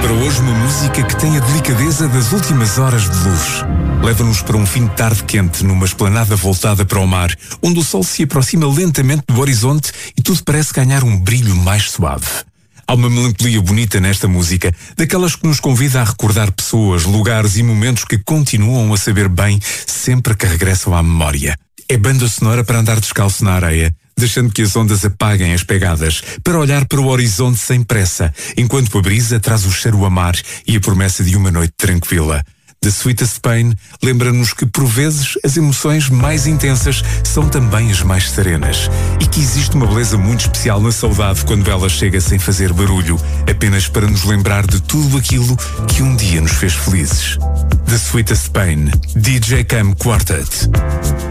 Para hoje, uma música que tem a delicadeza das últimas horas de luz. Leva-nos para um fim de tarde quente, numa esplanada voltada para o mar, onde o sol se aproxima lentamente do horizonte e tudo parece ganhar um brilho mais suave. Há uma melancolia bonita nesta música, daquelas que nos convida a recordar pessoas, lugares e momentos que continuam a saber bem sempre que regressam à memória. É banda sonora para andar descalço na areia, deixando que as ondas apaguem as pegadas, para olhar para o horizonte sem pressa, enquanto a brisa traz o cheiro a mar e a promessa de uma noite tranquila. The Sweetest Pain lembra-nos que, por vezes, as emoções mais intensas são também as mais serenas e que existe uma beleza muito especial na saudade quando ela chega sem fazer barulho, apenas para nos lembrar de tudo aquilo que um dia nos fez felizes. The Sweetest Pain, DJ Cam Quartet.